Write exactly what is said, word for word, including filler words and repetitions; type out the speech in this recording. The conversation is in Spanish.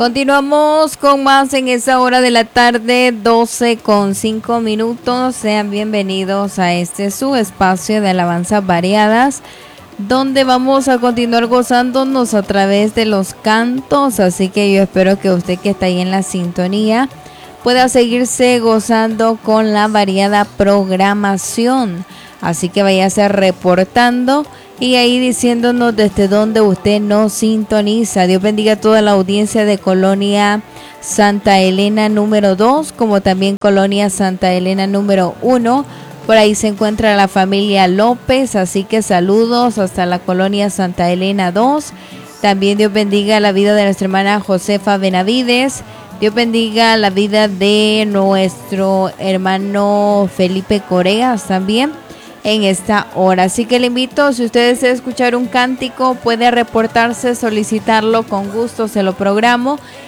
Continuamos con más en esa hora de la tarde, doce con cinco minutos. Sean bienvenidos a este su espacio de alabanzas variadas, donde vamos a continuar gozándonos a través de los cantos. Así que yo espero que usted que está ahí en la sintonía pueda seguirse gozando con la variada programación. Así que váyase reportando y ahí diciéndonos desde dónde usted nos sintoniza. Dios bendiga a toda la audiencia de Colonia Santa Elena número dos, como también Colonia Santa Elena número uno. Por ahí se encuentra la familia López, así que saludos hasta la Colonia Santa Elena dos. También Dios bendiga la vida de nuestra hermana Josefa Benavides. Dios bendiga la vida de nuestro hermano Felipe Coreas también en esta hora. Así que le invito, si usted desea escuchar un cántico, puede reportarse, solicitarlo, con gusto se lo programo